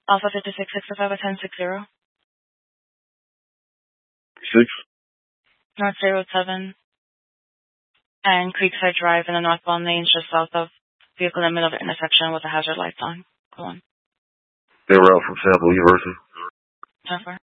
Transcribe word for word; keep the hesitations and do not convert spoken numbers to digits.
Alpha fifty-six sixty-five at ten sixty. Six. North State Road seven. And Creekside Drive in the northbound lanes just south of vehicle in the middle of the intersection with the hazard lights on. Go on. They were out from Sample University. Jennifer.